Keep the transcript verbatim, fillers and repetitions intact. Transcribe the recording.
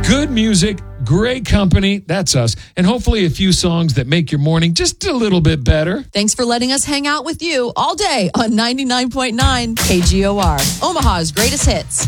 Good music, great company, that's us. And hopefully a few songs that make your morning just a little bit better. Thanks for letting us hang out with you all day on ninety-nine point nine K G O R, Omaha's greatest hits.